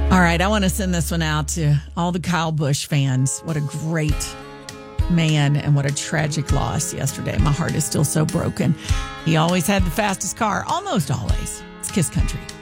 All right, I want to send this one out to all the Kyle Busch fans. What a great man and what a tragic loss yesterday. My heart is still so broken. He always had the fastest car, almost always. It's Kiss Country.